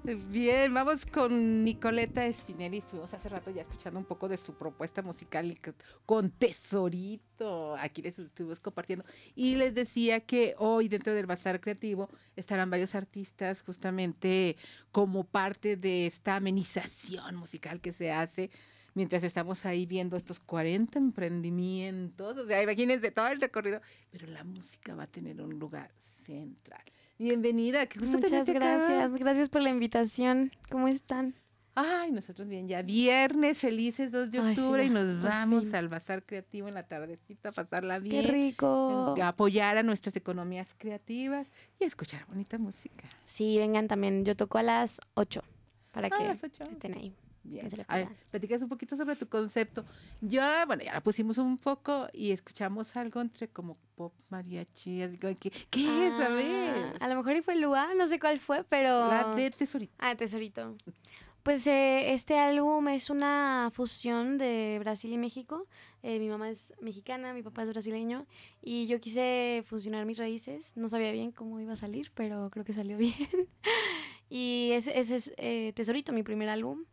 Bien, vamos con Nicoleta Spinelli. Estuvimos hace rato ya escuchando un poco de su propuesta musical y con Tesorito. Aquí les estuvimos compartiendo. Y les decía que hoy dentro del Bazar Creativo estarán varios artistas justamente como parte de esta amenización musical que se hace mientras estamos ahí viendo estos 40 emprendimientos. O sea, imagínense todo el recorrido, pero la música va a tener un lugar central. Bienvenida, qué gusto Muchas gracias, acá. Gracias por la invitación. ¿Cómo están? Ay, nosotros bien, ya viernes, felices 2 de octubre, sí, y nos vamos fin. al Bazar Creativo en la tardecita a pasarla bien. ¡Qué rico! A apoyar a nuestras economías creativas y a escuchar bonita música. Sí, vengan también. Yo toco a las 8 para que las 8. estén ahí. Bien. A ver, platicas un poquito sobre tu concepto. Ya la pusimos un poco y escuchamos algo entre como pop, mariachi, así como que, ¿qué es? A ver. A lo mejor y fue el lugar, no sé cuál fue, pero... La de Tesorito. Tesorito. Pues este álbum es una fusión de Brasil y México. Mi mamá es mexicana, mi papá es brasileño y yo quise fusionar mis raíces. No sabía bien cómo iba a salir, pero creo que salió bien. Y ese es Tesorito, mi primer álbum.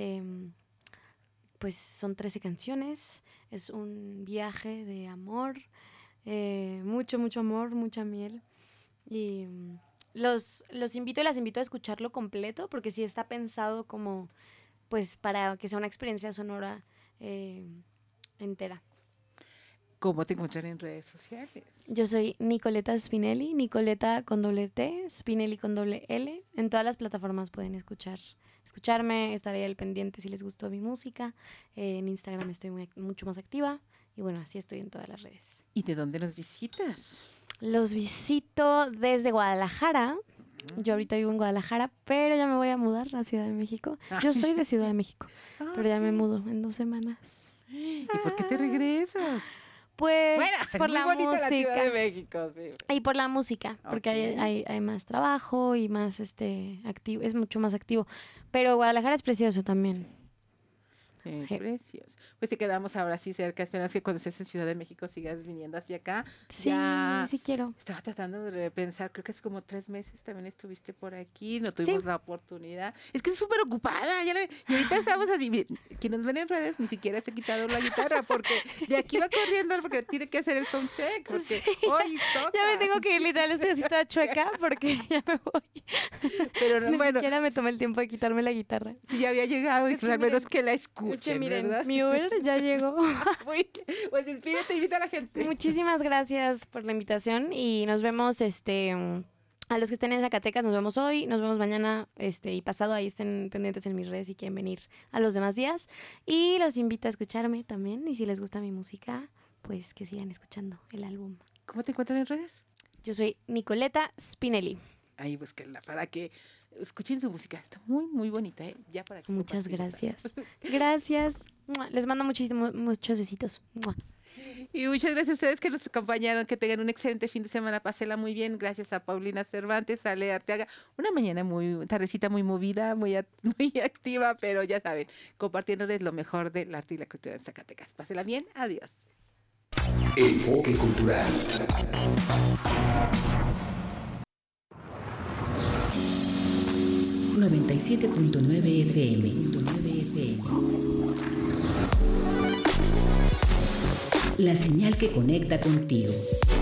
Pues son 13 canciones, es un viaje de amor, mucho amor, mucha miel, y los invito y las invito a escucharlo completo, porque sí está pensado como pues para que sea una experiencia sonora entera. ¿Cómo te encuentran en redes sociales? Yo soy Nicoleta Spinelli, Nicoleta con doble T, Spinelli con doble L. En todas las plataformas pueden escucharme, estaré al pendiente si les gustó mi música. En Instagram estoy mucho más activa y bueno, así estoy en todas las redes. ¿Y de dónde los visitas? Los visito desde Guadalajara. Yo ahorita vivo en Guadalajara, pero ya me voy a mudar a Ciudad de México. Yo soy de Ciudad de México, pero ya me mudo en 2 semanas. ¿Y por qué te regresas? Pues bueno, por la música. La Ciudad de México, sí. Y por la música, porque hay más trabajo y más activo, es mucho más activo. Pero Guadalajara es precioso también. Precioso. Pues te quedamos ahora sí cerca. Esperamos que cuando estés en Ciudad de México sigas viniendo hacia acá. Sí, sí quiero. Estaba tratando de pensar, creo que hace como 3 meses también estuviste por aquí, no tuvimos la oportunidad. Es que es súper ocupada. Y ahorita estamos así. Quienes nos ven en redes ni siquiera se ha quitado la guitarra porque de aquí va corriendo porque tiene que hacer el soundcheck. Porque hoy toca. Ya me tengo que ir, literal, estoy así toda chueca porque ya me voy. Pero ni siquiera me tomé el tiempo de quitarme la guitarra. Sí, ya había llegado y pues al menos que la escuchen. Es que miren, ¿verdad? mi Uber ya llegó. Pues despídete, invita a la gente. Muchísimas gracias por la invitación y nos vemos a los que estén en Zacatecas, nos vemos hoy, nos vemos mañana y pasado, ahí estén pendientes en mis redes si quieren venir a los demás días. Y los invito a escucharme también y si les gusta mi música, pues que sigan escuchando el álbum. ¿Cómo te encuentran en redes? Yo soy Nicoleta Spinelli. Ahí búsquenla para que escuchen su música. Está muy bonita, ¿eh? Ya para que muchas gracias. Gracias. Les mando muchos besitos. Y muchas gracias a ustedes que nos acompañaron. Que tengan un excelente fin de semana. Pásenla muy bien. Gracias a Paulina Cervantes, a Lea Arteaga. Una mañana tardecita muy movida, muy activa, pero ya saben, compartiéndoles lo mejor del arte y la cultura en Zacatecas. Pásenla bien. Adiós. Enfoque Cultural. ...97.9 FM. La señal que conecta contigo.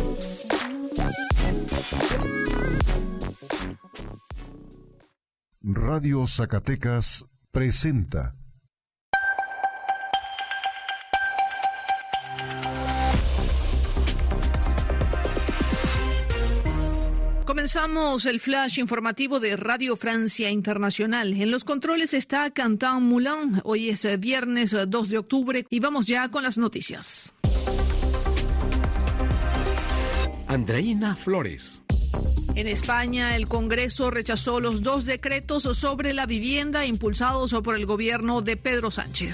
Radio Zacatecas presenta Comenzamos el flash informativo de Radio Francia Internacional. En los controles está Quentin Moulin. Hoy es viernes 2 de octubre y vamos ya con las noticias. Andreina Flores. En España, el Congreso rechazó los 2 decretos sobre la vivienda impulsados por el gobierno de Pedro Sánchez.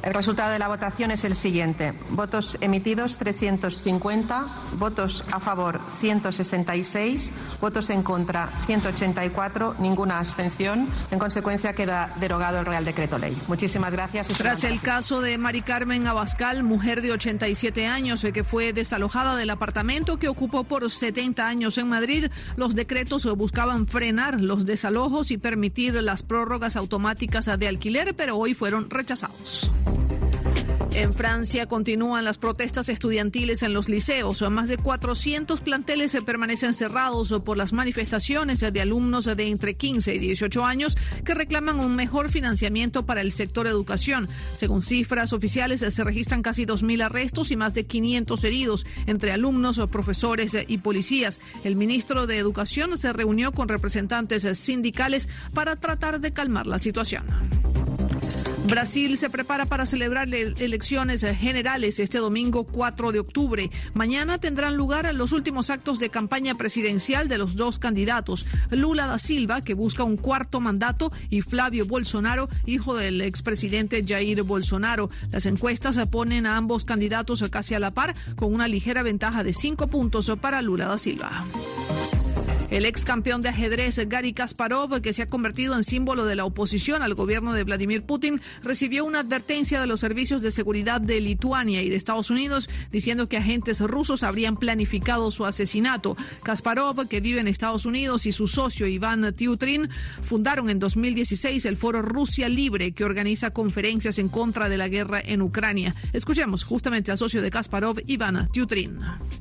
El resultado de la votación es el siguiente. Votos emitidos 350, votos a favor 166, votos en contra 184, ninguna abstención. En consecuencia queda derogado el Real Decreto Ley. Muchísimas gracias. Tras el caso de Mari Carmen Abascal, mujer de 87 años que fue desalojada del apartamento que ocupó por 70 años en Madrid, los decretos buscaban frenar los desalojos y permitir las prórrogas automáticas de alquiler, pero hoy fueron rechazados. En Francia continúan las protestas estudiantiles en los liceos. Más de 400 planteles permanecen cerrados por las manifestaciones de alumnos de entre 15 y 18 años que reclaman un mejor financiamiento para el sector educación. Según cifras oficiales, se registran casi 2.000 arrestos y más de 500 heridos entre alumnos, profesores y policías. El ministro de Educación se reunió con representantes sindicales para tratar de calmar la situación. Brasil se prepara para celebrar elecciones generales este domingo 4 de octubre. Mañana tendrán lugar los últimos actos de campaña presidencial de los dos candidatos, Lula da Silva, que busca un cuarto mandato, y Flavio Bolsonaro, hijo del expresidente Jair Bolsonaro. Las encuestas ponen a ambos candidatos casi a la par, con una ligera ventaja de 5 puntos para Lula da Silva. El ex campeón de ajedrez Garry Kasparov, que se ha convertido en símbolo de la oposición al gobierno de Vladimir Putin, recibió una advertencia de los servicios de seguridad de Lituania y de Estados Unidos diciendo que agentes rusos habrían planificado su asesinato. Kasparov, que vive en Estados Unidos, y su socio Iván Tiutrin fundaron en 2016 el foro Rusia Libre, que organiza conferencias en contra de la guerra en Ucrania. Escuchemos justamente al socio de Kasparov, Iván Tiutrin.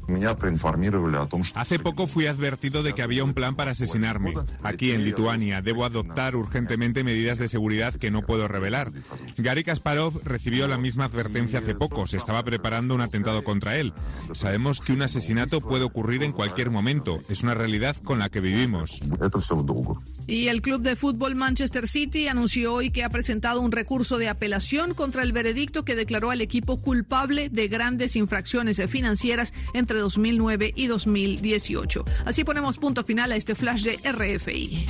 Hace poco fui advertido de que había un plan para asesinarme. Aquí en Lituania debo adoptar urgentemente medidas de seguridad que no puedo revelar. Garry Kasparov recibió la misma advertencia hace poco. Se estaba preparando un atentado contra él. Sabemos que un asesinato puede ocurrir en cualquier momento. Es una realidad con la que vivimos. Y el club de fútbol Manchester City anunció hoy que ha presentado un recurso de apelación contra el veredicto que declaró al equipo culpable de grandes infracciones financieras entre 2009 y 2018. Así ponemos punto final a este flash de RFI.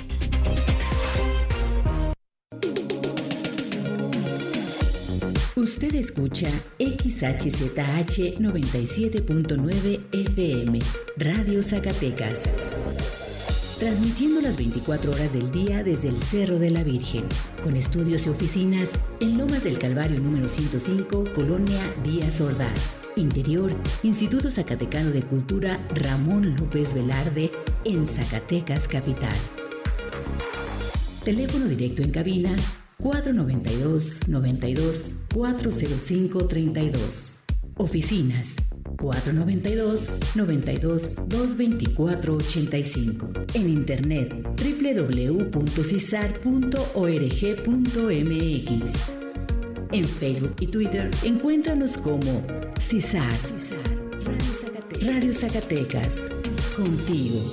Usted escucha XHZH 97.9 FM, Radio Zacatecas. Transmitiendo las 24 horas del día desde el Cerro de la Virgen, con estudios y oficinas en Lomas del Calvario número 105, Colonia Díaz Ordaz. Interior, Instituto Zacatecano de Cultura Ramón López Velarde, en Zacatecas Capital. Teléfono directo en cabina 492-92-405-32. Oficinas 492-92-224-85. En internet www.cisar.org.mx. En Facebook y Twitter, encuéntranos como CISAR, Radio Zacatecas, contigo.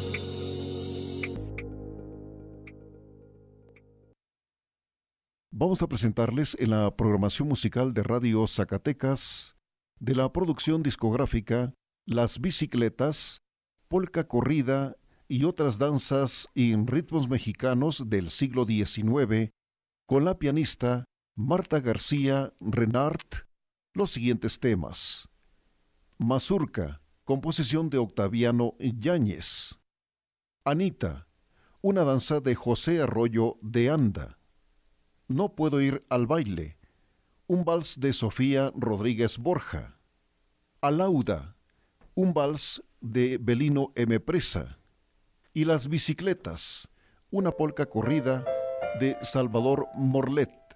Vamos a presentarles en la programación musical de Radio Zacatecas, de la producción discográfica Las Bicicletas, Polka Corrida y otras danzas y ritmos mexicanos del siglo XIX, con la pianista Marta García Renart, los siguientes temas. Mazurca, composición de Octaviano Yáñez. Anita, una danza de José Arroyo de Anda. No puedo ir al baile, un vals de Sofía Rodríguez Borja. Alauda, un vals de Belino M. Presa. Y Las Bicicletas, una polca corrida de Salvador Morlet.